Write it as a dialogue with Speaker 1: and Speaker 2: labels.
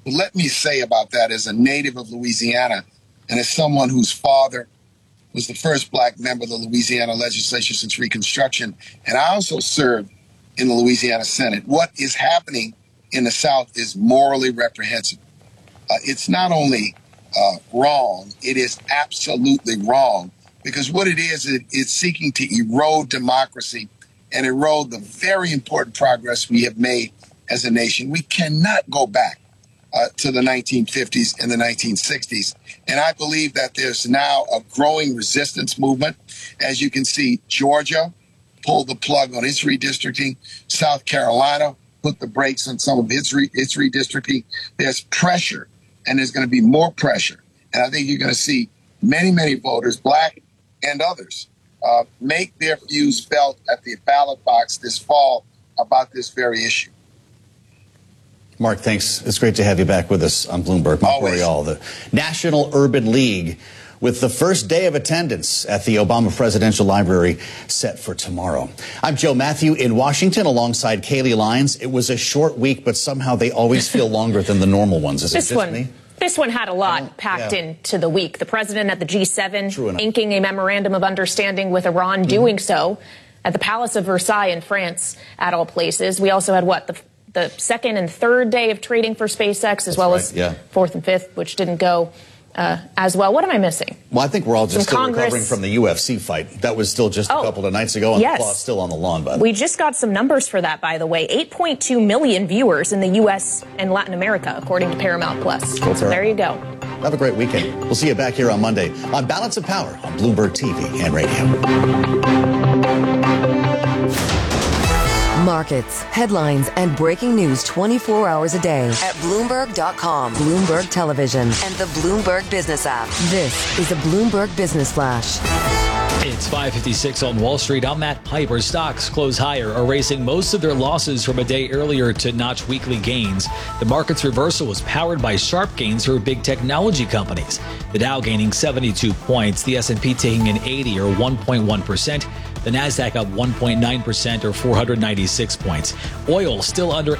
Speaker 1: But let me say about that, as a native of Louisiana and as someone whose father was the first black member of the Louisiana legislature since Reconstruction, and I also served in the Louisiana Senate, what is happening in the South is morally reprehensible. It's not only wrong, it is absolutely wrong, because what it is, it's seeking to erode democracy and erode the very important progress we have made as a nation. We cannot go back to the 1950s and the 1960s. And I believe that there's now a growing resistance movement. As you can see, Georgia pulled the plug on its redistricting. South Carolina put the brakes on some of its redistricting. There's pressure, and there's going to be more pressure. And I think you're going to see many, many voters, black and others, make their views felt at the ballot box this fall about this very issue.
Speaker 2: Mark, thanks. It's great to have you back with us on Bloomberg. Mark Boreal, the National Urban League, with the first day of attendance at the Obama Presidential Library set for tomorrow. I'm Joe Matthew in Washington alongside Kaylee Lyons. It was a short week, but somehow they always feel longer than the normal ones. Is it just me?
Speaker 3: This one had a lot packed into the week. The president at the G7 inking a memorandum of understanding with Iran, doing so at the Palace of Versailles in France, at all places. We also had the second and third day of trading for SpaceX, as well as fourth and fifth, which didn't go as well. What am I missing?
Speaker 2: Well, I think we're all just still recovering from the UFC fight. That was still just a couple of nights ago, and the claw's still on the lawn, by the way.
Speaker 3: We just got some numbers for that, by the way. 8.2 million viewers in the U.S. and Latin America, according to Paramount Plus. So there you go.
Speaker 2: Have a great weekend. We'll see you back here on Monday on Balance of Power on Bloomberg TV and radio.
Speaker 4: Markets, headlines, and breaking news 24 hours a day at Bloomberg.com, Bloomberg Television, and the Bloomberg Business app. This is a Bloomberg Business Flash.
Speaker 5: It's 5:56 on Wall Street. I'm Matt Piper. Stocks close higher, erasing most of their losses from a day earlier to notch weekly gains. The market's reversal was powered by sharp gains for big technology companies. The Dow gaining 72 points, the S&P taking an 80 or 1.1%. The Nasdaq up 1.9% or 496 points. Oil still under